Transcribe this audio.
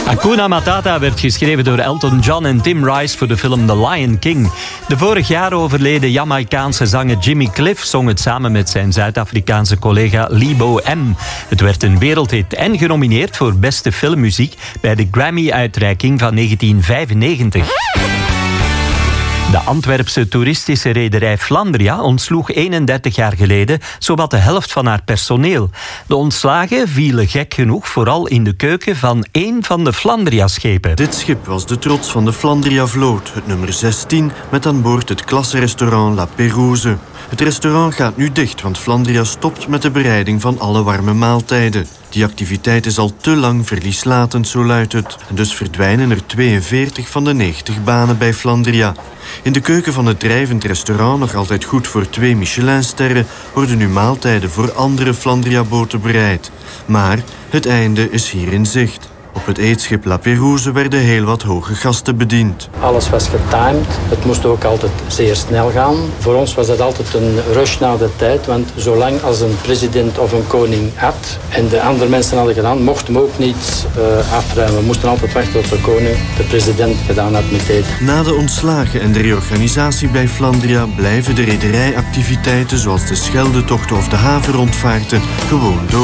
Hakuna Matata werd geschreven door Elton John en Tim Rice voor de film The Lion King. De vorig jaar overleden Jamaicaanse zanger Jimmy Cliff zong het samen met zijn Zuid-Afrikaanse collega Lebo M. Het werd een wereldhit en genomineerd voor beste filmmuziek bij de Grammy-uitreiking van 1995. De Antwerpse toeristische rederij Flandria ontsloeg 31 jaar geleden zowat de helft van haar personeel. De ontslagen vielen gek genoeg vooral in de keuken van één van de Flandria-schepen. Dit schip was de trots van de Flandria-vloot, het nummer 16, met aan boord het klasserestaurant La Pérouse. Het restaurant gaat nu dicht, want Flandria stopt met de bereiding van alle warme maaltijden. Die activiteit is al te lang verlieslatend, zo luidt het. En dus verdwijnen er 42 van de 90 banen bij Flandria. In de keuken van het drijvend restaurant, nog altijd goed voor 2 Michelinsterren, worden nu maaltijden voor andere Flandria-boten bereid. Maar het einde is hier in zicht. Op het eetschip La Pérouse werden heel wat hoge gasten bediend. Alles was getimed. Het moest ook altijd zeer snel gaan. Voor ons was dat altijd een rush naar de tijd. Want zolang als een president of een koning had en de andere mensen hadden gedaan, mochten we ook niet afruimen. We moesten altijd wachten tot de koning, de president, gedaan had met eten. Na de ontslagen en de reorganisatie bij Flandria blijven de rederijactiviteiten zoals de Scheldetochten of de havenrondvaarten gewoon door.